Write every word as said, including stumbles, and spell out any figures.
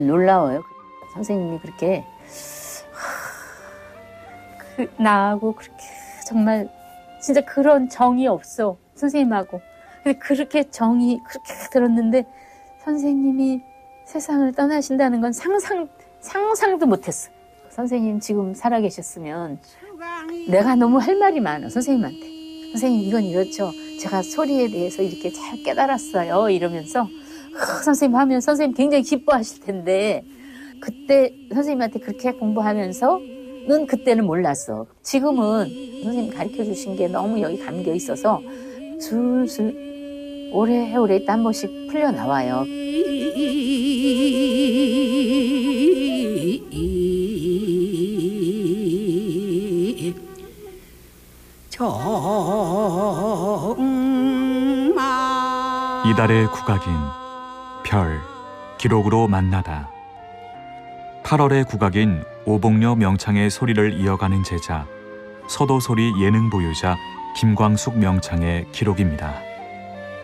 놀라워요. 선생님이 그렇게 그, 나하고 그렇게 정말 진짜 그런 정이 없어, 선생님하고. 근데 그렇게 정이 그렇게 들었는데 선생님이 세상을 떠나신다는 건 상상, 상상도 못했어. 선생님 지금 살아계셨으면 내가 너무 할 말이 많아, 선생님한테. 선생님 이건 이렇죠. 제가 소리에 대해서 이렇게 잘 깨달았어요. 이러면서 아, 선생님 하면 선생님 굉장히 기뻐하실 텐데 그때 선생님한테 그렇게 공부하면서는 그때는 몰랐어. 지금은 선생님 가르쳐 주신 게 너무 여기 감겨 있어서 술술 오래오래 한 번씩 풀려 나와요. 이달의 국악인 별 기록으로 만나다. 팔월의 국악인 오복녀 명창의 소리를 이어가는 제자 서도소리 예능 보유자 김광숙 명창의 기록입니다.